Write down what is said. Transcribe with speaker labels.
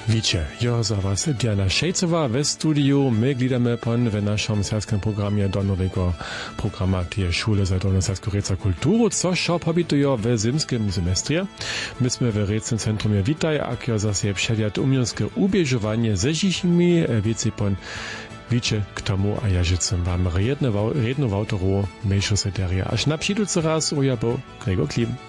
Speaker 1: Wiecie, jo za was Diana Šejcová ve studiu. My glidamy pan w naszym serskim programie do nowego programa tej Szule za dolnoserską reca kulturu, co szop habitują w zimskim semestrie. Myśmy w recnym centrum witaj, a kio zase przedwiat umiarskie ubieżowanie ze dzisimi, wiecie pan, wiecie k tomu, a ja życzę wam redno w autoru, mniejszą seterię. Aż na przyjducy raz, bo Gregor Klim.